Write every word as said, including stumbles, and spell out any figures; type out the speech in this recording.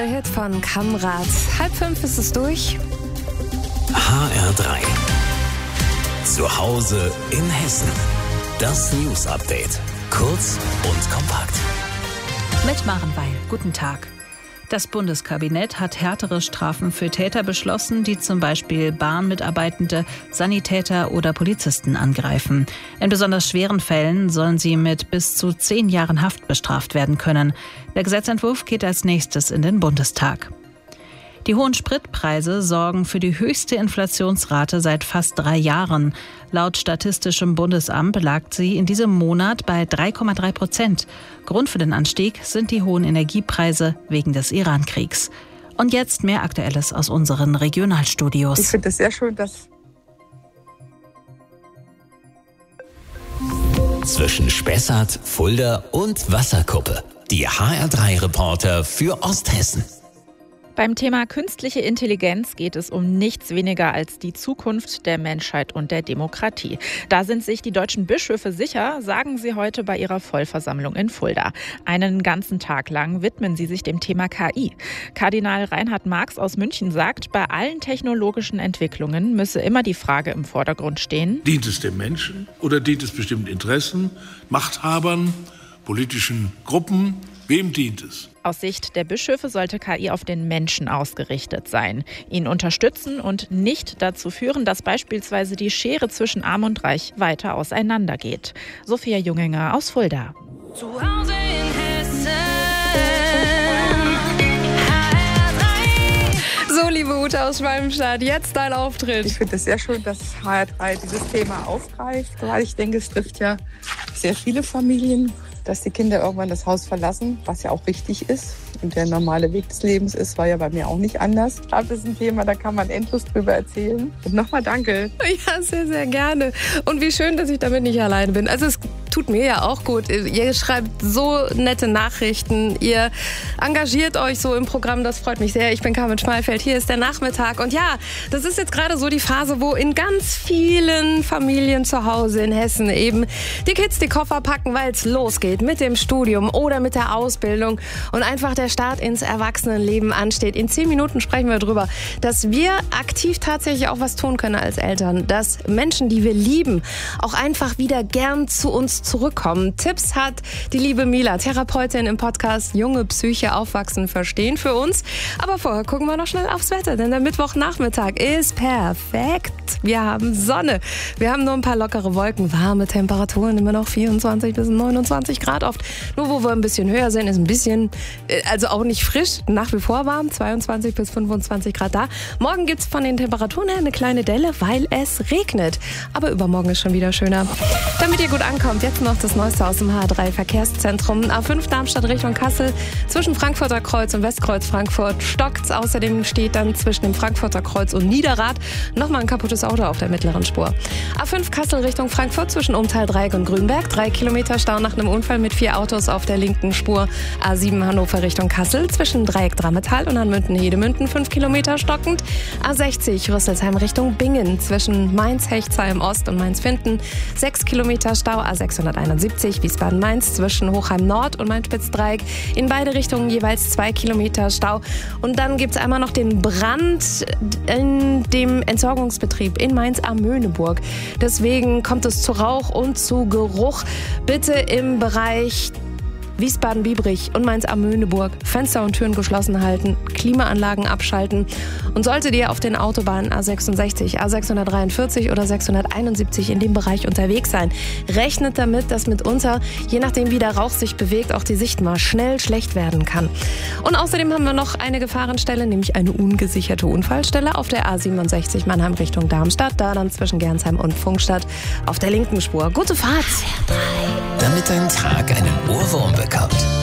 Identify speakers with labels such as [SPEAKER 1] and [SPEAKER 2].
[SPEAKER 1] Der Hit von Kamrat. Halb fünf ist es durch.
[SPEAKER 2] H R drei. Zu Hause in Hessen. Das News Update. Kurz und kompakt.
[SPEAKER 3] Mit Maren Weil. Guten Tag. Das Bundeskabinett hat härtere Strafen für Täter beschlossen, die zum Beispiel Bahnmitarbeitende, Sanitäter oder Polizisten angreifen. In besonders schweren Fällen sollen sie mit bis zu zehn Jahren Haft bestraft werden können. Der Gesetzentwurf geht als nächstes in den Bundestag. Die hohen Spritpreise sorgen für die höchste Inflationsrate seit fast drei Jahren. Laut Statistischem Bundesamt lag sie in diesem Monat bei drei Komma drei Prozent. Grund für den Anstieg sind die hohen Energiepreise wegen des Iran-Kriegs. Und jetzt mehr Aktuelles aus unseren Regionalstudios.
[SPEAKER 4] Ich finde es sehr schön, dass
[SPEAKER 2] Zwischen Spessart, Fulda und Wasserkuppe. Die H R drei Reporter für Osthessen.
[SPEAKER 5] Beim Thema künstliche Intelligenz geht es um nichts weniger als die Zukunft der Menschheit und der Demokratie. Da sind sich die deutschen Bischöfe sicher, sagen sie heute bei ihrer Vollversammlung in Fulda. Einen ganzen Tag lang widmen sie sich dem Thema K I. Kardinal Reinhard Marx aus München sagt, bei allen technologischen Entwicklungen müsse immer die Frage im Vordergrund stehen:
[SPEAKER 6] Dient es dem Menschen oder dient es bestimmten Interessen, Machthabern, politischen Gruppen? Wem dient es?
[SPEAKER 5] Aus Sicht der Bischöfe sollte K I auf den Menschen ausgerichtet sein, ihn unterstützen und nicht dazu führen, dass beispielsweise die Schere zwischen Arm und Reich weiter auseinandergeht. Sophia Junginger aus Fulda.
[SPEAKER 1] Zu Hause in Hessen. So, liebe Ute aus Schwalbenstadt, jetzt dein Auftritt.
[SPEAKER 4] ich finde es sehr schön, dass H R drei dieses Thema aufgreift, weil ich denke, es trifft ja sehr viele Familien, dass die Kinder irgendwann das Haus verlassen, was ja auch richtig ist. Und der normale Weg des Lebens ist, war ja bei mir auch nicht anders. Ich glaube, das ist ein Thema, da kann man endlos drüber erzählen. Und nochmal danke.
[SPEAKER 1] Ja, sehr, sehr gerne. Und wie schön, dass ich damit nicht alleine bin. Also es tut mir ja auch gut. Ihr schreibt so nette Nachrichten. Ihr engagiert euch so im Programm. Das freut mich sehr. Ich bin Carmen Schmalfeld. Hier ist der Nachmittag. Und ja, das ist jetzt gerade so die Phase, wo in ganz vielen Familien zu Hause in Hessen eben die Kids die Koffer packen, weil es losgeht mit dem Studium oder mit der Ausbildung und einfach der Start ins Erwachsenenleben ansteht. In zehn Minuten sprechen wir darüber, dass wir aktiv tatsächlich auch was tun können als Eltern, dass Menschen, die wir lieben, auch einfach wieder gern zu uns zurückkommen. Tipps hat die liebe Mila, Therapeutin im Podcast Junge Psyche aufwachsen verstehen für uns. Aber vorher gucken wir noch schnell aufs Wetter, denn der Mittwochnachmittag ist perfekt. Wir haben Sonne, wir haben nur ein paar lockere Wolken, warme Temperaturen, immer noch vierundzwanzig bis neunundzwanzig Grad oft. Nur wo wir ein bisschen höher sind, ist ein bisschen, also auch nicht frisch, nach wie vor warm, zweiundzwanzig bis fünfundzwanzig Grad da. Morgen gibt es von den Temperaturen her eine kleine Delle, weil es regnet. Aber übermorgen ist schon wieder schöner. Damit ihr gut ankommt, jetzt noch das Neueste aus dem H R drei Verkehrszentrum. A fünf Darmstadt Richtung Kassel, zwischen Frankfurter Kreuz und Westkreuz Frankfurt stockt's. Außerdem steht dann zwischen dem Frankfurter Kreuz und Niederrad nochmal ein kaputtes Auto auf der mittleren Spur. A fünf Kassel Richtung Frankfurt zwischen Umtal-Dreieck und Grünberg. Drei Kilometer Stau nach einem Unfall mit vier Autos auf der linken Spur. A sieben Hannover Richtung Kassel zwischen Dreieck Drammetal und Hanmünden-Hedemünden fünf Kilometer stockend. A sechzig Rüsselsheim Richtung Bingen zwischen Mainz-Hechtsheim Ost und Mainz-Finden sechs Kilometer Stau. A sechshunderteinundsiebzig Wiesbaden-Mainz zwischen Hochheim Nord und Mainz-Spitzdreieck in beide Richtungen jeweils zwei Kilometer Stau. Und dann gibt es einmal noch den Brand in dem Entsorgungsbetrieb in Mainz-Amöneburg. Deswegen kommt es zu Rauch und zu Geruch. Bitte im Bereich Wiesbaden-Biebrich und Mainz-Amöneburg Fenster und Türen geschlossen halten, Klimaanlagen abschalten. Und solltet ihr auf den Autobahnen A sechsundsechzig, A sechshundertdreiundvierzig oder sechshunderteinundsiebzig in dem Bereich unterwegs sein, rechnet damit, dass mitunter, je nachdem wie der Rauch sich bewegt, auch die Sicht mal schnell schlecht werden kann. Und außerdem haben wir noch eine Gefahrenstelle, nämlich eine ungesicherte Unfallstelle auf der A siebenundsechzig Mannheim Richtung Darmstadt, da dann zwischen Gernsheim und Pfungstadt auf der linken Spur. Gute Fahrt!
[SPEAKER 2] Damit dein Tag einen Ohrwurm bekommt.